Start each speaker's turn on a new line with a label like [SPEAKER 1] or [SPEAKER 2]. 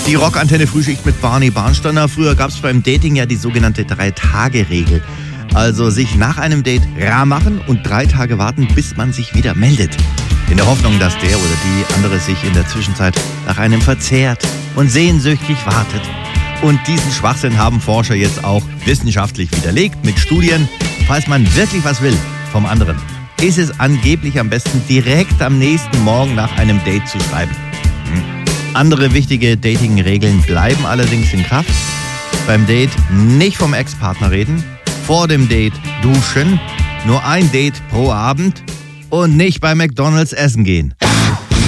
[SPEAKER 1] Die Rockantenne Frühschicht mit Barney Barnsteiner. Früher gab es beim Dating ja die sogenannte 3-Tage-Regel. Also sich nach einem Date rar machen und 3 Tage warten, bis man sich wieder meldet. In der Hoffnung, dass der oder die andere sich in der Zwischenzeit nach einem verzehrt und sehnsüchtig wartet. Und diesen Schwachsinn haben Forscher jetzt auch wissenschaftlich widerlegt mit Studien. Falls man wirklich was will vom anderen, ist es angeblich am besten, direkt am nächsten Morgen nach einem Date zu schreiben. Andere wichtige Dating-Regeln bleiben allerdings in Kraft. Beim Date nicht vom Ex-Partner reden, vor dem Date duschen, nur ein Date pro Abend und nicht bei McDonald's essen gehen.